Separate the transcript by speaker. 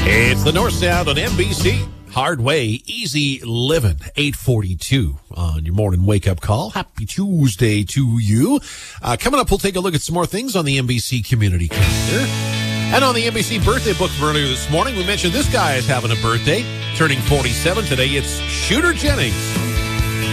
Speaker 1: It's the North Sound on NBC. Hard Way, Easy Living, 8:42 on your morning wake-up call. Happy Tuesday to you. Coming up, we'll take a look at some more things on the NBC community calendar. And on the NBC birthday book from earlier this morning, we mentioned this guy is having a birthday, turning 47 today. It's Shooter Jennings.